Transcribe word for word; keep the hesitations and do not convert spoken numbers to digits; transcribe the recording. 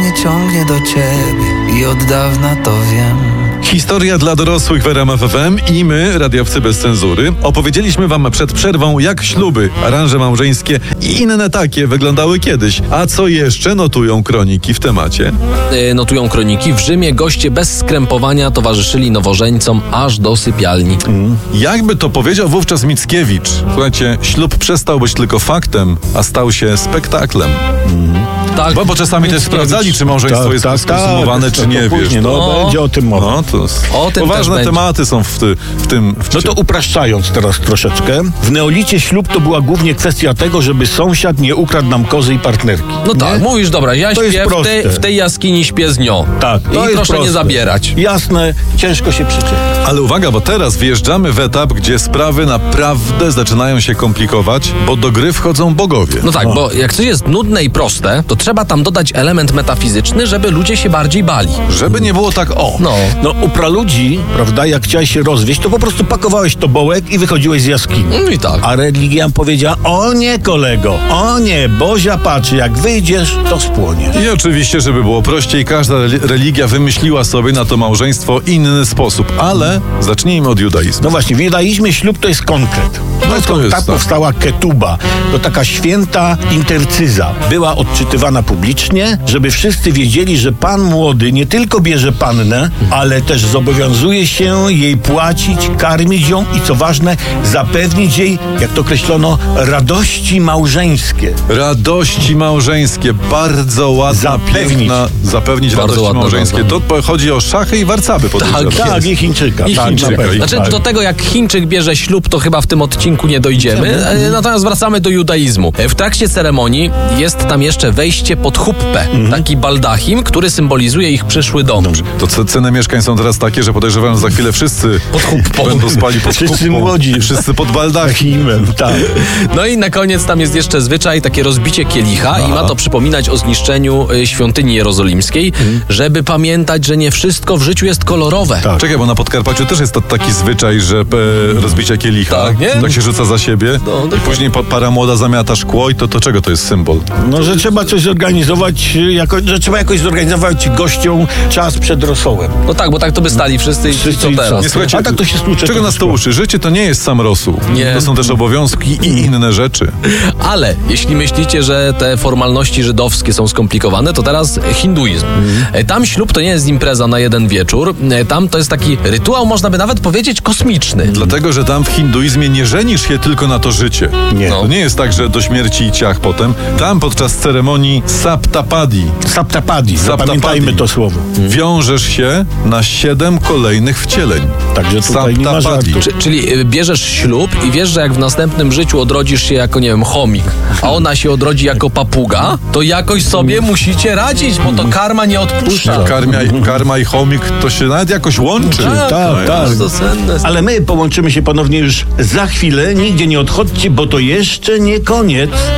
mnie ciągnie do ciebie i od dawna to wiem. Historia dla dorosłych w R M F F M i my, radiowcy bez cenzury, opowiedzieliśmy wam przed przerwą, jak śluby, aranże małżeńskie i inne takie wyglądały kiedyś. A co jeszcze notują kroniki w temacie? Yy, notują kroniki. W Rzymie goście bez skrępowania towarzyszyli nowożeńcom aż do sypialni. Mm. Jakby to powiedział wówczas Mickiewicz, słuchajcie, ślub przestał być tylko faktem, a stał się spektaklem. Mm. Tak, bo, bo czasami też sprawdzali, czy małżeństwo tak, jest tak, skonsumowane, tak, czy nie, wiesz. No, no, będzie o tym mowa. No, to o tym poważne tematy są w, ty, w tym. W no to upraszczając teraz troszeczkę, w neolicie ślub to była głównie kwestia tego, żeby sąsiad nie ukradł nam kozy i partnerki. No tak, nie? Mówisz, dobra, ja to śpię w tej, w tej jaskini, śpię z nią. Tak, to I jest proszę proste. nie zabierać. Jasne, ciężko się przyczepić. Ale uwaga, bo teraz wjeżdżamy w etap, gdzie sprawy naprawdę zaczynają się komplikować, bo do gry wchodzą bogowie. No tak, o. bo jak coś jest nudne i proste, to trzeba tam dodać element metafizyczny, żeby ludzie się bardziej bali. Żeby nie było tak o. No, no u praludzi, prawda, jak chciałeś się rozwieść, to po prostu pakowałeś tobołek i wychodziłeś z jaskini. No i tak. A religia powiedziała, o nie kolego, o nie, Bozia patrzy, jak wyjdziesz, to spłoniesz. I oczywiście, żeby było prościej, każda religia wymyśliła sobie na to małżeństwo inny sposób, ale zacznijmy od judaizmu. No właśnie, w judaizmie ślub to jest konkret. No to, to jest, tak powstała ketuba. To taka święta intercyza. Była odczytywana publicznie, żeby wszyscy wiedzieli, że pan młody nie tylko bierze pannę, ale też zobowiązuje się jej płacić, karmić ją i co ważne, zapewnić jej, jak to określono, radości małżeńskie. Radości małżeńskie. Bardzo ładna, zapewnić. piękna, zapewnić Bardzo radości ładna, małżeńskie. ładna. To chodzi o szachy i warcaby. Tak, tak, i Chińczyka. I tak, Chińczyka. Znaczy tak. do tego, jak Chińczyk bierze ślub, to chyba w tym odcinku nie dojdziemy. Mhm. Natomiast wracamy do judaizmu. W trakcie ceremonii jest tam jeszcze wejście pod chuppę. Mhm. Taki baldachim, który symbolizuje ich przyszły dom. Dobrze. To ceny mieszkań są teraz takie, że podejrzewam, że za chwilę wszyscy pod chuppą będą spali pod wszyscy chuppą. młodzi. Wszyscy pod baldachimem. Tak. No i na koniec tam jest jeszcze zwyczaj, takie rozbicie kielicha. Aha. I ma to przypominać o zniszczeniu świątyni jerozolimskiej, mhm. żeby pamiętać, że nie wszystko w życiu jest kolorowe. Tak. Czekaj, bo na Podkarpaciu też jest to taki zwyczaj, że e, rozbicie kielicha, tak, nie? tak się rzuca za siebie no, i później para młoda zamiata szkło i to, to czego to jest symbol? No, że trzeba coś zorganizować, jako, że trzeba jakoś zorganizować gościom czas przed rosołem. No tak, bo tak to by stali wszyscy, wszyscy i co teraz? Nie, słuchajcie, a tak to się stłucze. Czego nas to uczy? Życie to nie jest sam rosół. Nie. To są też obowiązki i inne rzeczy. Ale jeśli myślicie, że te formalności żydowskie są skomplikowane, to teraz hinduizm. Mm. Tam ślub to nie jest impreza na jeden wieczór. Tam to jest taki rytuał, można by nawet powiedzieć, kosmiczny. Dlatego, że tam w hinduizmie nie żenisz się tylko na to życie. Nie. To nie jest tak, że do śmierci i ciach potem. Tam podczas ceremonii saptapadi. Saptapadi, zapamiętajmy to słowo. Wiążesz się na siedem kolejnych wcieleń. Także tutaj nie ma żartu. Czy, czyli bierzesz ślub i wiesz, że jak w następnym życiu odrodzisz się jako, nie wiem, chomik, a ona się odrodzi jako papuga, to jakoś sobie musicie radzić, bo to karma nie odpuszcza. Karmia, karma i chomik to się nawet jakoś łączy. Tak, tak, tak. To senne. Ale my połączymy się ponownie już za chwilę. Nigdzie nie odchodźcie, bo to jeszcze nie koniec.